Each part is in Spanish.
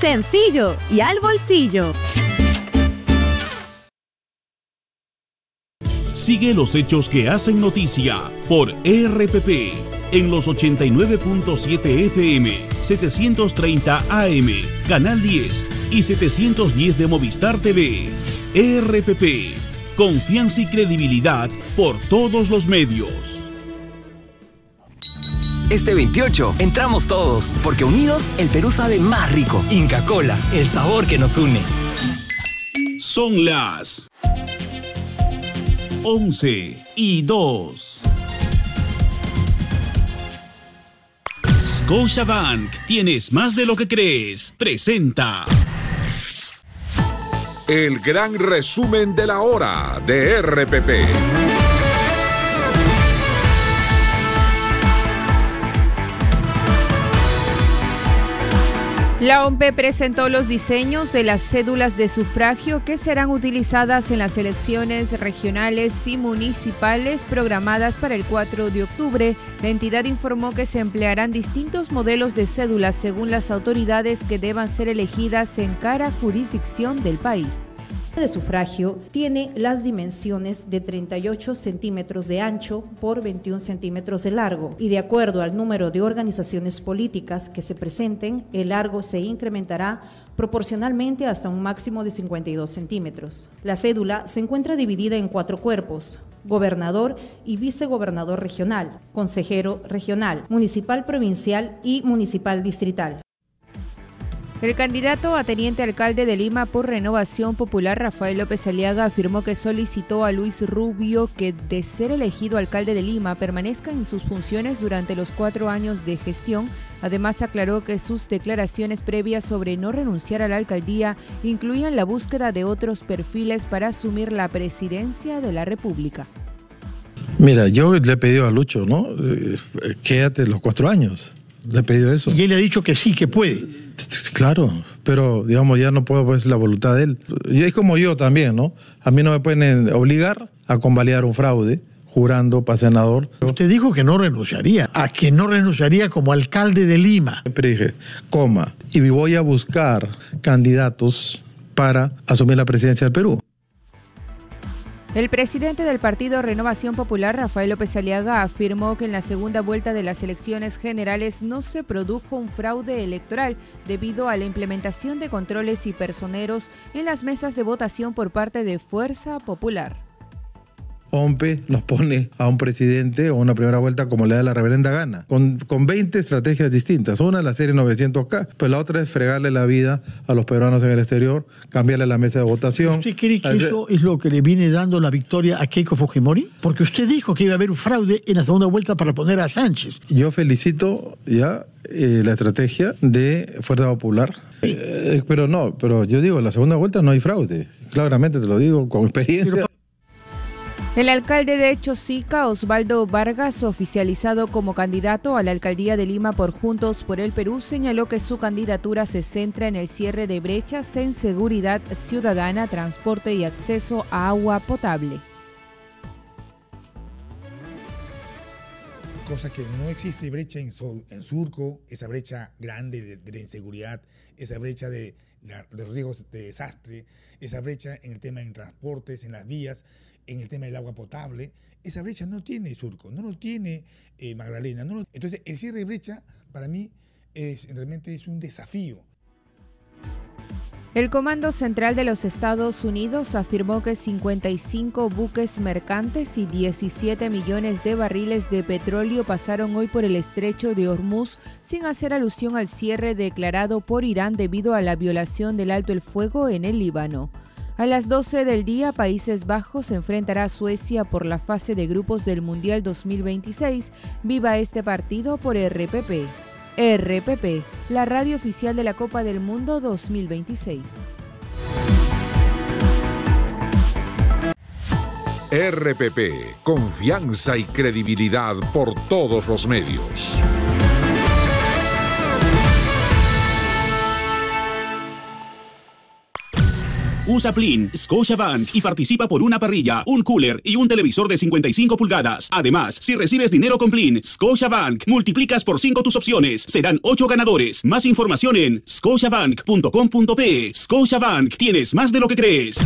sencillo y al bolsillo. Sigue los hechos que hacen noticia por RPP en los 89.7 FM, 730 AM, Canal 10 y 710 de Movistar TV. RPP, confianza y credibilidad por todos los medios. Este 28 entramos todos, porque unidos el Perú sabe más rico. Inca Kola, el sabor que nos une. Son las 11:02. Scotiabank, tienes más de lo que crees. Presenta el gran resumen de la hora de RPP. La OMPE presentó los diseños de las cédulas de sufragio que serán utilizadas en las elecciones regionales y municipales programadas para el 4 de octubre. La entidad informó que se emplearán distintos modelos de cédulas según las autoridades que deban ser elegidas en cada jurisdicción del país. De sufragio tiene las dimensiones de 38 centímetros de ancho por 21 centímetros de largo y de acuerdo al número de organizaciones políticas que se presenten, el largo se incrementará proporcionalmente hasta un máximo de 52 centímetros. La cédula se encuentra dividida en 4 cuerpos: gobernador y vicegobernador regional, consejero regional, municipal provincial y municipal distrital. El candidato a teniente alcalde de Lima por Renovación Popular, Rafael López Aliaga, afirmó que solicitó a Luis Rubio que, de ser elegido alcalde de Lima, permanezca en sus funciones durante los 4 años de gestión. Además, aclaró que sus declaraciones previas sobre no renunciar a la alcaldía incluían la búsqueda de otros perfiles para asumir la presidencia de la República. Mira, yo le he pedido a Lucho, ¿no? Quédate los 4 años. Le he pedido eso. Y él le ha dicho que sí, que puede. Claro, pero digamos ya no puedo, pues, la voluntad de él. Y es como yo también, ¿no? A mí no me pueden obligar a convalidar un fraude jurando para senador. Usted dijo que no renunciaría, a que no renunciaría como alcalde de Lima. Siempre dije, y voy a buscar candidatos para asumir la presidencia del Perú. El presidente del Partido Renovación Popular, Rafael López Aliaga, afirmó que en la segunda vuelta de las elecciones generales no se produjo un fraude electoral debido a la implementación de controles y personeros en las mesas de votación por parte de Fuerza Popular. OMPE nos pone a un presidente o una primera vuelta como le da la reverenda gana, con 20 estrategias distintas. Una es la serie 900K, pero la otra es fregarle la vida a los peruanos en el exterior, cambiarle la mesa de votación. ¿Usted cree que eso es lo que le viene dando la victoria a Keiko Fujimori? Porque usted dijo que iba a haber un fraude en la segunda vuelta para poner a Sánchez. Yo felicito ya la estrategia de Fuerza Popular. Pero yo digo, en la segunda vuelta no hay fraude. Claramente te lo digo con experiencia. El alcalde de Chosica, Osvaldo Vargas, oficializado como candidato a la alcaldía de Lima por Juntos por el Perú, señaló que su candidatura se centra en el cierre de brechas en seguridad ciudadana, transporte y acceso a agua potable. Cosa que no existe brecha en Surco, esa brecha grande de inseguridad, esa brecha de los riesgos de desastre, esa brecha en el tema de transportes, en las vías, en el tema del agua potable. Esa brecha no tiene Surco, no lo tiene Magdalena. Entonces, el cierre de brecha, para mí, realmente es un desafío. El Comando Central de los Estados Unidos afirmó que 55 buques mercantes y 17 millones de barriles de petróleo pasaron hoy por el estrecho de Hormuz sin hacer alusión al cierre declarado por Irán debido a la violación del alto el fuego en el Líbano. A las 12 del día, Países Bajos enfrentará a Suecia por la fase de grupos del Mundial 2026. Viva este partido por RPP. RPP, la radio oficial de la Copa del Mundo 2026. RPP, confianza y credibilidad por todos los medios. Usa Plin, Scotiabank y participa por una parrilla, un cooler y un televisor de 55 pulgadas. Además, si recibes dinero con Plin, Scotiabank, multiplicas por 5 tus opciones. Serán 8 ganadores. Más información en scotiabank.com.pe. Scotiabank, tienes más de lo que crees.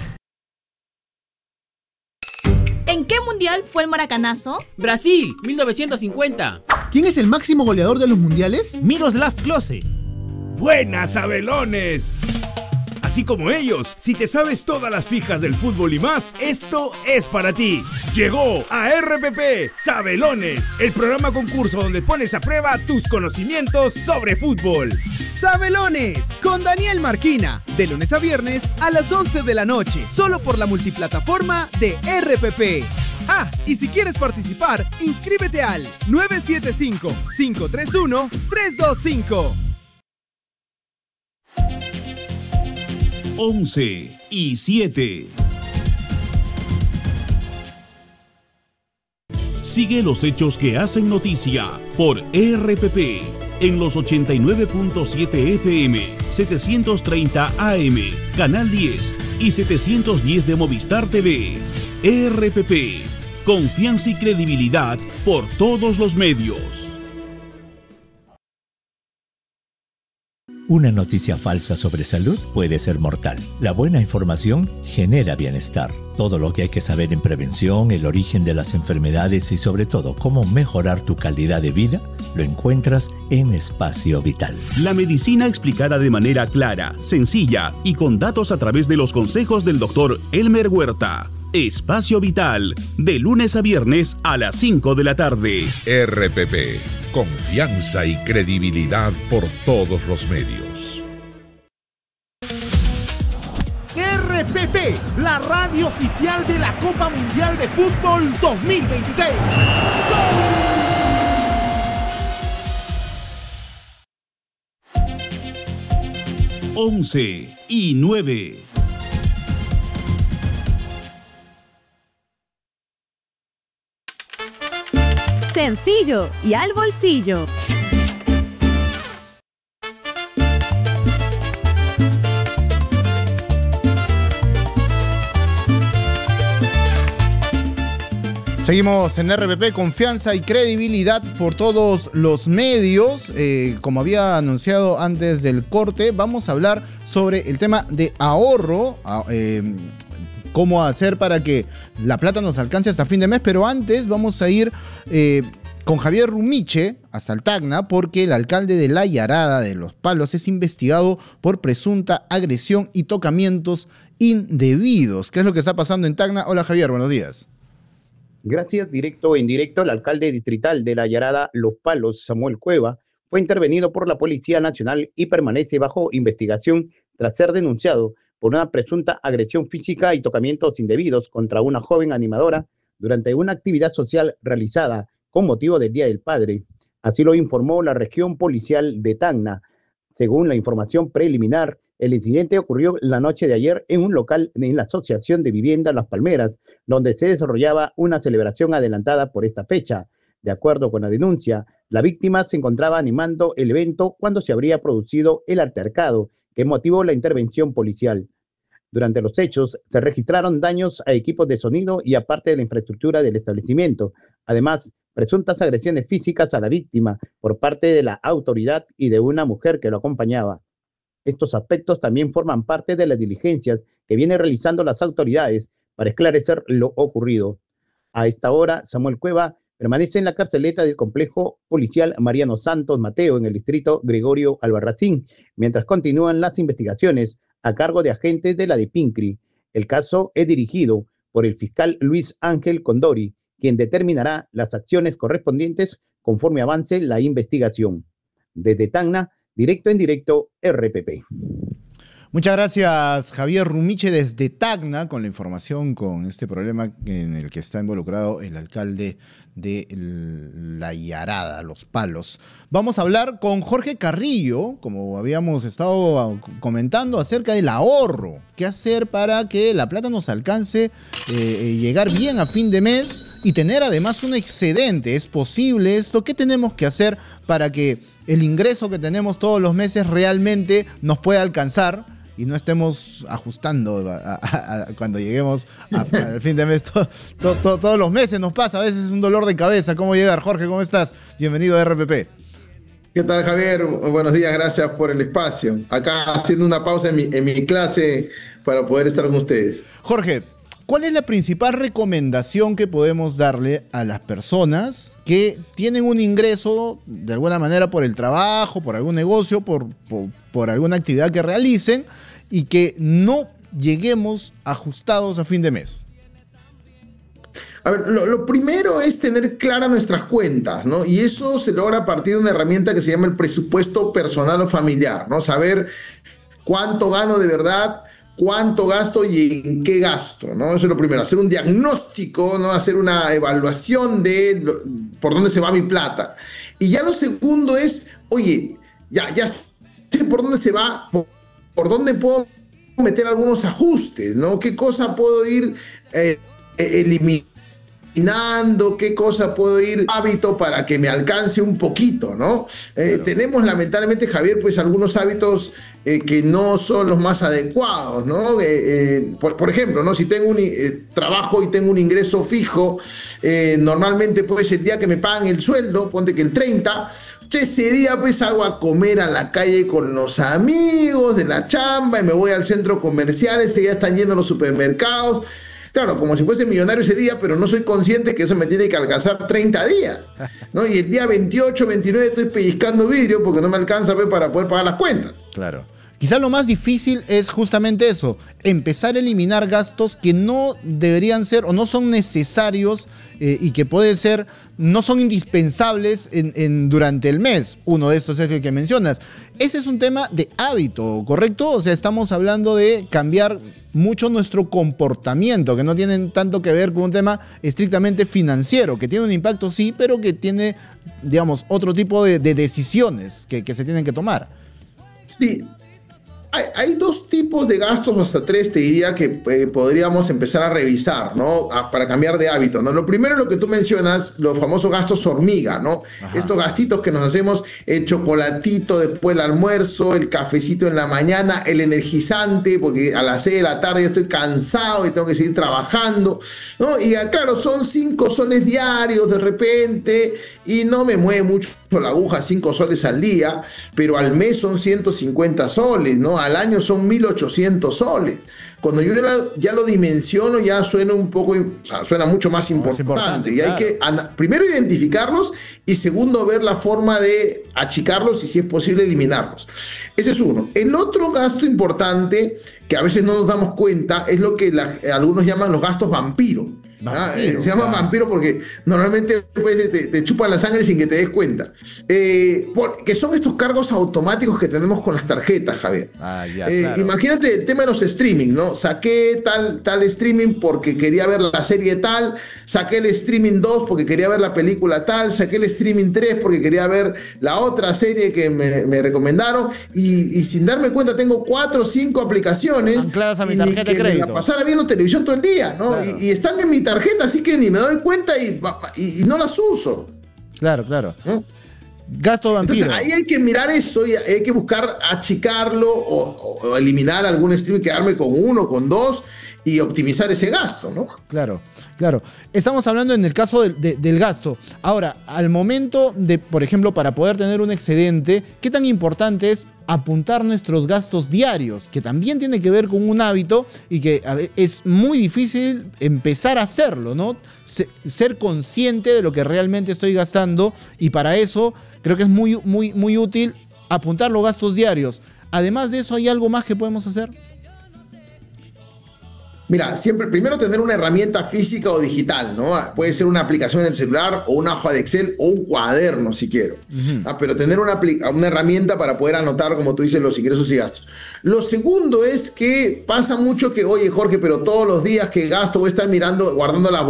¿En qué mundial fue el maracanazo? Brasil, 1950. ¿Quién es el máximo goleador de los mundiales? Miroslav Klose. ¡Buenas, Sabelones! Así como ellos, si te sabes todas las fijas del fútbol y más, esto es para ti. Llegó a RPP Sabelones, el programa concurso donde pones a prueba tus conocimientos sobre fútbol. Sabelones, con Daniel Marquina, de lunes a viernes a las 11 de la noche, solo por la multiplataforma de RPP. Ah, y si quieres participar, inscríbete al 975-531-325. 11:07. Sigue los hechos que hacen noticia por RPP en los 89.7 FM, 730 AM, Canal 10 y 710 de Movistar TV. RPP, confianza y credibilidad por todos los medios. Una noticia falsa sobre salud puede ser mortal. La buena información genera bienestar. Todo lo que hay que saber en prevención, el origen de las enfermedades y sobre todo cómo mejorar tu calidad de vida, lo encuentras en Espacio Vital. La medicina explicada de manera clara, sencilla y con datos a través de los consejos del doctor Elmer Huerta. Espacio Vital, de lunes a viernes a las 5 de la tarde. RPP, confianza y credibilidad por todos los medios. RPP, la radio oficial de la Copa Mundial de Fútbol 2026. ¡Gol! 11:09. Sencillo y al bolsillo. Seguimos en RPP, confianza y credibilidad por todos los medios. Como había anunciado antes del corte, vamos a hablar sobre el tema de ahorro, cómo hacer para que la plata nos alcance hasta fin de mes, pero antes vamos a ir con Javier Rumiche hasta el Tacna, porque el alcalde de La Yarada de Los Palos es investigado por presunta agresión y tocamientos indebidos. ¿Qué es lo que está pasando en Tacna? Hola Javier, buenos días. Gracias, directo e indirecto, el alcalde distrital de La Yarada, Los Palos, Samuel Cueva, fue intervenido por la Policía Nacional y permanece bajo investigación tras ser denunciado por una presunta agresión física y tocamientos indebidos contra una joven animadora durante una actividad social realizada con motivo del Día del Padre. Así lo informó la región policial de Tacna. Según la información preliminar, el incidente ocurrió la noche de ayer en un local en la Asociación de Vivienda Las Palmeras, donde se desarrollaba una celebración adelantada por esta fecha. De acuerdo con la denuncia, la víctima se encontraba animando el evento cuando se habría producido el altercado que motivó la intervención policial. Durante los hechos, se registraron daños a equipos de sonido y a parte de la infraestructura del establecimiento. Además, presuntas agresiones físicas a la víctima por parte de la autoridad y de una mujer que lo acompañaba. Estos aspectos también forman parte de las diligencias que vienen realizando las autoridades para esclarecer lo ocurrido. A esta hora, Samuel Cueva permanece en la carceleta del complejo policial Mariano Santos Mateo en el distrito Gregorio Albarracín, mientras continúan las investigaciones a cargo de agentes de la DIPINCRI. El caso es dirigido por el fiscal Luis Ángel Condori, quien determinará las acciones correspondientes conforme avance la investigación. Desde Tacna, directo en directo, RPP. Muchas gracias, Javier Rumiche, desde Tacna, con la información, con este problema en el que está involucrado el alcalde de La Yarada, Los Palos. Vamos a hablar con Jorge Carrillo, como habíamos estado comentando, acerca del ahorro. ¿Qué hacer para que la plata nos alcance, llegar bien a fin de mes y tener además un excedente? ¿Es posible esto? ¿Qué tenemos que hacer para que el ingreso que tenemos todos los meses realmente nos pueda alcanzar y no estemos ajustando cuando lleguemos al fin de mes. Todos los meses nos pasa, a veces es un dolor de cabeza. ¿Cómo llegar? Jorge, ¿cómo estás? Bienvenido a RPP. ¿Qué tal, Javier? Buenos días, gracias por el espacio. Acá haciendo una pausa en mi clase para poder estar con ustedes. Jorge, ¿cuál es la principal recomendación que podemos darle a las personas que tienen un ingreso de alguna manera por el trabajo, por algún negocio, por alguna actividad que realicen y que no lleguemos ajustados a fin de mes? A ver, lo primero es tener claras nuestras cuentas, ¿no? Y eso se logra a partir de una herramienta que se llama el presupuesto personal o familiar, ¿no? Saber cuánto gano de verdad, cuánto gasto y en qué gasto, ¿no? Eso es lo primero, hacer un diagnóstico, ¿no? Hacer una evaluación de por dónde se va mi plata. Y ya lo segundo es, oye, ya sé por dónde se va, por dónde puedo meter algunos ajustes, ¿no? ¿Qué cosa puedo ir eliminando? ¿Qué cosa puedo ir hábito para que me alcance un poquito, ¿no? Claro. Tenemos lamentablemente, Javier, pues algunos hábitos que no son los más adecuados, ¿no? Por ejemplo, ¿no? Si tengo un trabajo y tengo un ingreso fijo, normalmente pues el día que me pagan el sueldo, ponte que el 30, ese día pues salgo a comer a la calle con los amigos de la chamba y me voy al centro comercial, ese día están yendo los supermercados. Claro, como si fuese millonario ese día, pero no soy consciente que eso me tiene que alcanzar 30 días, ¿no? Y el día 28, 29 estoy pellizcando vidrio porque no me alcanza para poder pagar las cuentas. Claro. Quizás lo más difícil es justamente eso, empezar a eliminar gastos que no deberían ser o no son necesarios y que pueden ser, no son indispensables durante el mes. Uno de estos es el que mencionas. Ese es un tema de hábito, ¿correcto? O sea, estamos hablando de cambiar mucho nuestro comportamiento, que no tienen tanto que ver con un tema estrictamente financiero, que tiene un impacto sí, pero que tiene, digamos, otro tipo de decisiones que se tienen que tomar. Sí. Hay dos tipos de gastos, o hasta tres, te diría, que podríamos empezar a revisar, ¿no? Para cambiar de hábito, ¿no? Lo primero es lo que tú mencionas, los famosos gastos hormiga, ¿no? Ajá. Estos gastitos que nos hacemos, el chocolatito después del almuerzo, el cafecito en la mañana, el energizante, porque a las 6 de la tarde yo estoy cansado y tengo que seguir trabajando, ¿no? Y claro, son 5 soles diarios de repente y no me mueve mucho la aguja, 5 soles al día, pero al mes son 150 soles, ¿no? Al año son 1.800 soles. Cuando yo ya lo dimensiono, ya suena un poco, o sea, suena mucho más importante. Y hay que primero identificarlos y segundo ver la forma de achicarlos y si es posible eliminarlos. Ese es uno. El otro gasto importante que a veces no nos damos cuenta es lo que algunos llaman los gastos vampiro. Se llama vampiro porque normalmente pues, te chupan la sangre sin que te des cuenta. Que son estos cargos automáticos que tenemos con las tarjetas, Javier. Claro. Imagínate el tema de los streaming, ¿no? Saqué tal streaming porque quería ver la serie tal, saqué el streaming 2 porque quería ver la película tal, saqué el streaming 3 porque quería ver la otra serie que me recomendaron y sin darme cuenta tengo 4 o 5 aplicaciones ancladas a mi tarjeta de crédito. Me la pasara viendo televisión todo el día, ¿no? Claro. Y están en mi tarjeta, así que ni me doy cuenta y no las uso. Claro. ¿No? Gasto vampiro. Entonces ahí hay que mirar eso y hay que buscar achicarlo o eliminar algún streaming, quedarme con 1, con 2 y optimizar ese gasto, ¿no? Claro. Estamos hablando en el caso del gasto. Ahora, al momento de, por ejemplo, para poder tener un excedente, ¿qué tan importante es apuntar nuestros gastos diarios? Que también tiene que ver con un hábito y que es muy difícil empezar a hacerlo, ¿no? Ser consciente de lo que realmente estoy gastando y para eso creo que es muy útil apuntar los gastos diarios. Además de eso, ¿hay algo más que podemos hacer? Mira, siempre, primero tener una herramienta física o digital, ¿no? Puede ser una aplicación en el celular o una hoja de Excel o un cuaderno si quiero. Pero tener una herramienta para poder anotar, como tú dices, los ingresos y gastos. Lo segundo es que pasa mucho que, oye, Jorge, pero todos los días que gasto voy a estar guardando las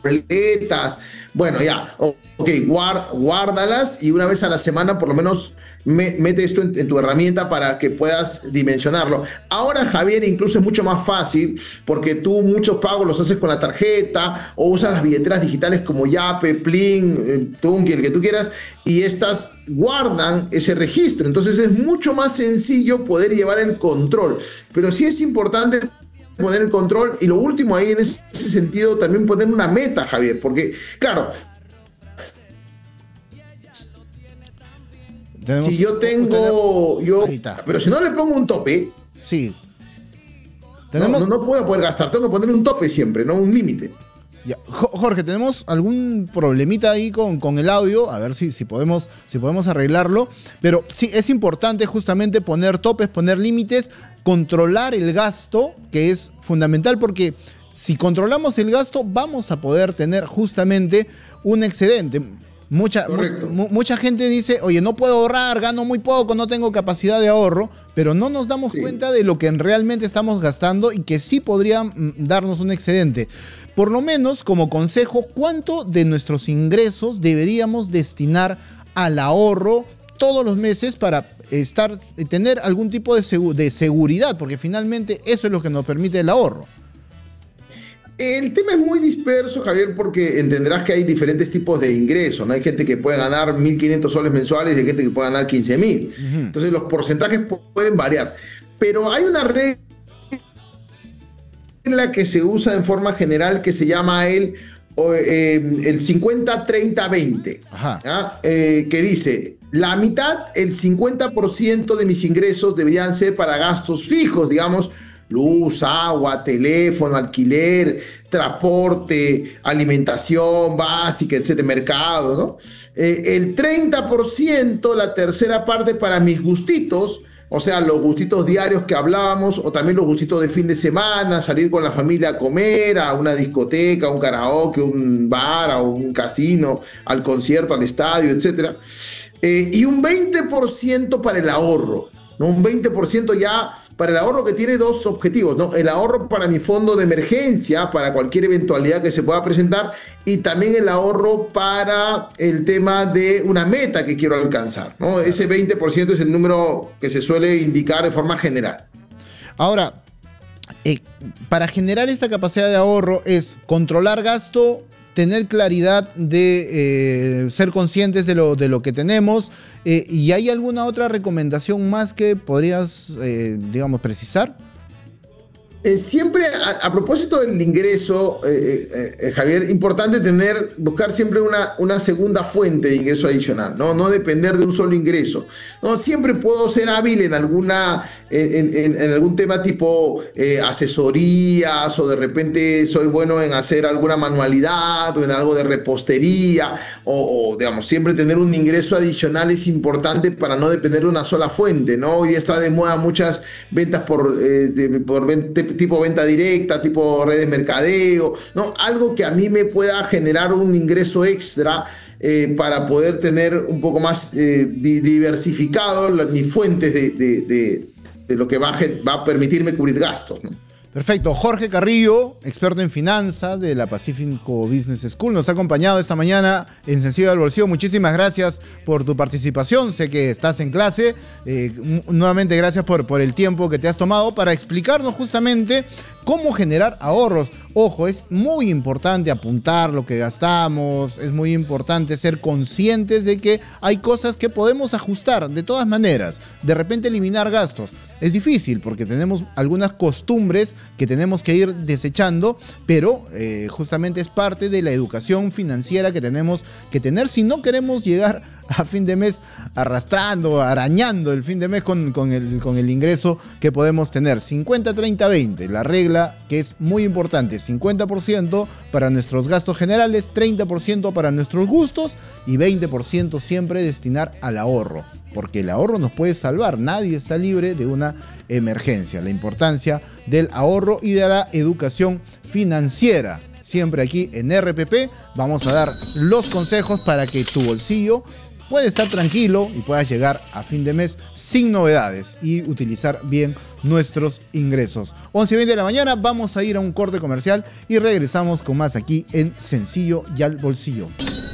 boletas. Bueno, ya, ok, guárdalas y una vez a la semana por lo menos mete esto en tu herramienta para que puedas dimensionarlo. Ahora, Javier, incluso es mucho más fácil porque tú muchos pagos los haces con la tarjeta o usas las billeteras digitales como Yape, Plin, Tunki, el que tú quieras, y estas guardan ese registro. Entonces es mucho más sencillo poder llevar el control. Pero sí es importante poner el control, y lo último ahí en ese sentido también poner una meta, Javier, porque claro, si yo tengo, pero si no le pongo un tope, sí, no puedo poder gastar, tengo que poner un tope siempre, no un límite. Jorge, tenemos algún problemita ahí con el audio, a ver si podemos arreglarlo, pero sí, es importante justamente poner topes, poner límites, controlar el gasto, que es fundamental, porque si controlamos el gasto vamos a poder tener justamente un excedente. Mucha gente dice, oye, no puedo ahorrar, gano muy poco, no tengo capacidad de ahorro, pero no nos damos cuenta de lo que realmente estamos gastando y que sí podría darnos un excedente. Por lo menos, como consejo, ¿cuánto de nuestros ingresos deberíamos destinar al ahorro todos los meses para tener algún tipo de seguridad? Porque finalmente eso es lo que nos permite el ahorro. El tema es muy disperso, Javier, porque entenderás que hay diferentes tipos de ingresos, ¿no? Hay gente que puede ganar 1.500 soles mensuales y hay gente que puede ganar 15.000. Entonces los porcentajes pueden variar. Pero hay una regla que se usa en forma general que se llama el 50-30-20, que dice, la mitad, el 50% de mis ingresos deberían ser para gastos fijos, digamos, luz, agua, teléfono, alquiler, transporte, alimentación básica, etcétera, mercado, ¿no? El 30%, la tercera parte, para mis gustitos, o sea, los gustitos diarios que hablábamos, o también los gustitos de fin de semana, salir con la familia a comer, a una discoteca, a un karaoke, un bar, a un casino, al concierto, al estadio, etcétera. Y un 20% para el ahorro, ¿no? Un 20% ya para el ahorro, que tiene dos objetivos, ¿no? El ahorro para mi fondo de emergencia, para cualquier eventualidad que se pueda presentar, y también el ahorro para el tema de una meta que quiero alcanzar, ¿no? Ese 20% es el número que se suele indicar de forma general. Ahora, para generar esa capacidad de ahorro es controlar gasto, tener claridad de ser conscientes de lo que tenemos. ¿Y hay alguna otra recomendación más que podrías, digamos, precisar? Siempre, a propósito del ingreso, Javier, importante buscar siempre una segunda fuente de ingreso adicional, ¿no? No depender de un solo ingreso. No, siempre puedo ser hábil en algún tema tipo asesorías, o de repente soy bueno en hacer alguna manualidad o en algo de repostería, o digamos, siempre tener un ingreso adicional es importante para no depender de una sola fuente, ¿no? Hoy está de moda muchas ventas tipo venta directa, tipo redes de mercadeo, ¿no? Algo que a mí me pueda generar un ingreso extra para poder tener un poco más diversificado mis fuentes de lo que va a permitirme cubrir gastos, ¿no? Perfecto. Jorge Carrillo, experto en finanzas de la Pacífico Business School, nos ha acompañado esta mañana en Sencillo al Bolsillo. Muchísimas gracias por tu participación. Sé que estás en clase. Nuevamente, gracias por el tiempo que te has tomado para explicarnos justamente cómo generar ahorros. Ojo, es muy importante apuntar lo que gastamos, es muy importante ser conscientes de que hay cosas que podemos ajustar de todas maneras. De repente eliminar gastos es difícil porque tenemos algunas costumbres que tenemos que ir desechando, pero justamente es parte de la educación financiera que tenemos que tener si no queremos llegar a fin de mes arrastrando, arañando el fin de mes con el ingreso que podemos tener. 50-30-20, la regla que es muy importante: 50% para nuestros gastos generales, 30% para nuestros gustos y 20% siempre destinar al ahorro, porque el ahorro nos puede salvar. Nadie está libre de una emergencia. La importancia del ahorro y de la educación financiera. Siempre aquí en RPP vamos a dar los consejos para que tu bolsillo pueda estar tranquilo y puedas llegar a fin de mes sin novedades y utilizar bien nuestros ingresos. 11:20 de la mañana, vamos a ir a un corte comercial y regresamos con más aquí en Sencillo y al Bolsillo.